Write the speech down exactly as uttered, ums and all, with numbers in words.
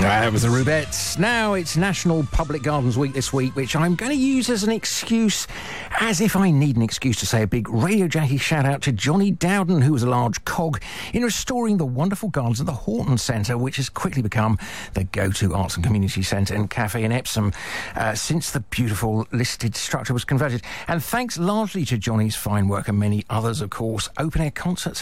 That was the Rubettes. Now it's National Public Gardens Week this week, which I'm going to use as an excuse, as if I need an excuse to say a big Radio Jackie shout-out to Johnny Dowden, who was a large cog in restoring the wonderful gardens of the Horton Centre, which has quickly become the go-to arts and community centre and cafe in Epsom uh, since the beautiful listed structure was converted. And thanks largely to Johnny's fine work and many others, of course, open-air concerts